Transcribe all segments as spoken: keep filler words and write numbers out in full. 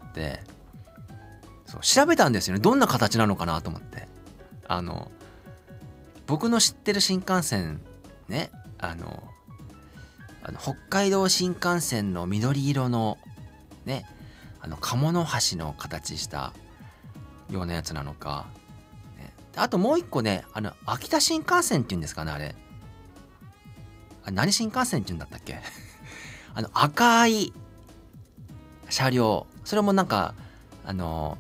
、そう調べたんですよね。どんな形なのかなと思って、あの僕の知ってる新幹線ね、あのあの北海道新幹線の緑色のね、あの鴨の橋の形したようなやつなのか、ね、あともう一個ね、あの秋田新幹線っていうんですかね、あれあ何新幹線っていうんだったっけあの赤い車両、それもなんかあの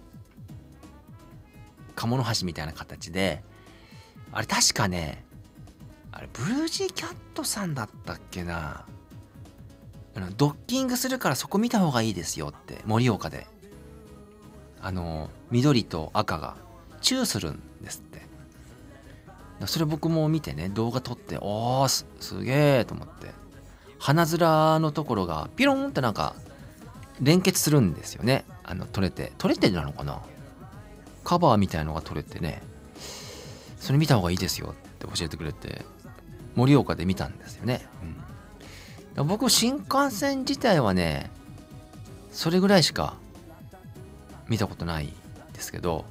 鴨の橋みたいな形で、あれ確かね、あれブルージーキャットさんだったっけな、あのドッキングするからそこ見た方がいいですよって盛岡で、あの緑と赤がチューするんですって。それ僕も見てね、動画撮って、おー す, すげえと思って、鼻面のところがピロンってなんか連結するんですよね。あの取れて取れてなのかな、カバーみたいのが取れてね、それ見た方がいいですよって教えてくれて、盛岡で見たんですよね、うん、僕新幹線自体はねそれぐらいしか見たことないんですけど、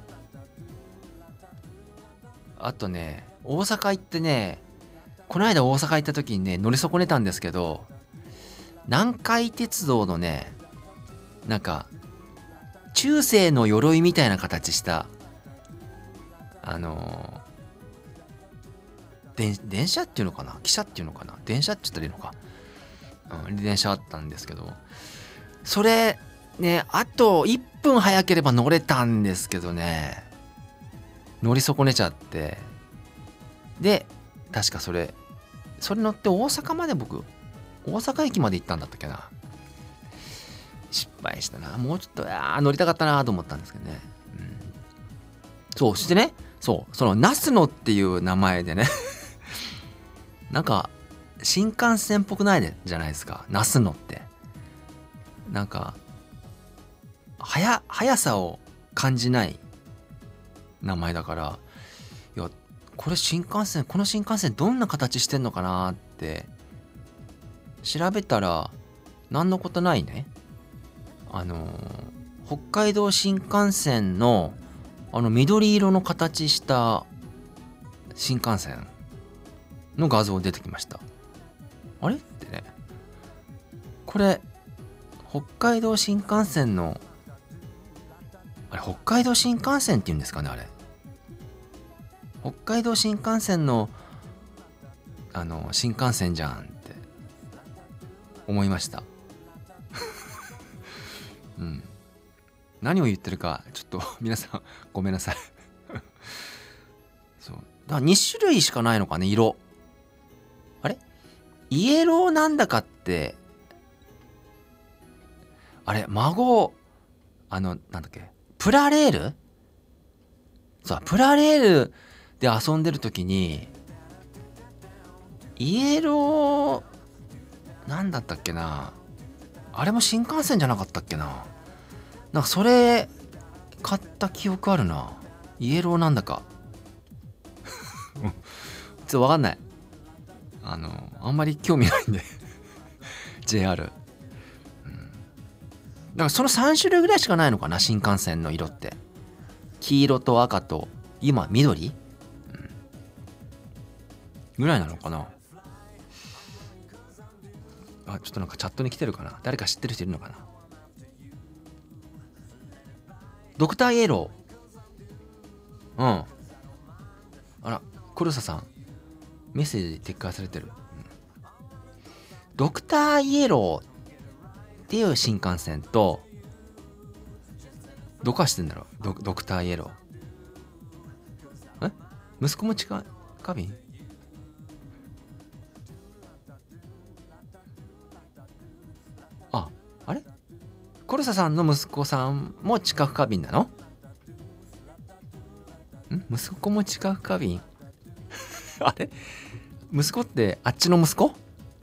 あとね大阪行ってね、この間大阪行った時にね乗り損ねたんですけど、南海鉄道のねなんか中世の鎧みたいな形したあのー、電車っていうのかな、汽車っていうのかな、電車って言ったらいいのか、うん、電車あったんですけど、それねあといっぷん早ければ乗れたんですけどね、乗り損ねちゃって、で確かそれそれ乗って大阪まで、僕大阪駅まで行ったんだったっけな、失敗したな。もうちょっとあ乗りたかったなと思ったんですけどね、うん、そうしてね、そうそのナスノっていう名前でねなんか新幹線っぽくないでじゃないですか、ナスノって。なんかはや速さを感じない名前だから、いやこれ新幹線、この新幹線どんな形してんのかなって調べたら、なんのことないね、あの北海道新幹線のあの緑色の形した新幹線の画像出てきました。あれってね、これ北海道新幹線のあれ北海道新幹線って言うんですかね、あれ北海道新幹線のあの新幹線じゃんって思いましたうん、何を言ってるかちょっと皆さんごめんなさいそうだからに種類しかないのかね、色。あれイエローなんだかって、あれ孫あのなんだっけ、プラレール、そうプラレールで遊んでる時にイエローなんだったっけな、あれも新幹線じゃなかったっけな、なんかそれ買った記憶あるな。イエローなんだかちょっと分かんない、あのあんまり興味ないんでジェイアール、うん、だからそのさん種類ぐらいしかないのかな、新幹線の色って。黄色と赤と今緑、うん、ぐらいなのかな。あ、ちょっとなんかチャットに来てるかな、誰か知ってる人いるのかな。ドクターイエロー、うん、あら黒佐さんメッセージ撤回されてる、うん、ドクターイエローっていう新幹線と、どこ走ってんだろう ド, ドクターイエロー、え息子も近いカビン、ああれコルサさんの息子さんも知覚過敏なの？ん息子も知覚過敏あれ息子ってあっちの息子？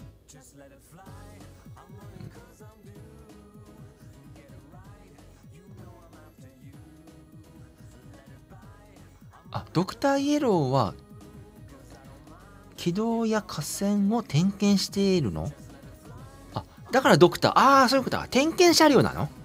あ、ドクターイエローは軌道や架線を点検しているの？あ、だからドクター、ああそういうことだ、点検車両なの？